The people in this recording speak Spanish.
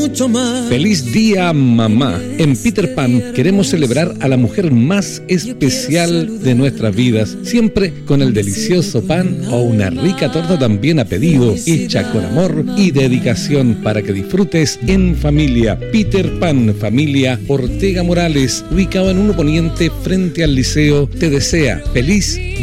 mucho más. Feliz día, mamá. En Peter Pan queremos celebrar a la mujer más especial de nuestras vidas, siempre con el delicioso pan o una rica torta también a pedido, hecha con amor y dedicación para que disfrutes en familia. Peter Pan, familia Ortega Morales, ubicado en 1 Poniente frente al liceo, te desea feliz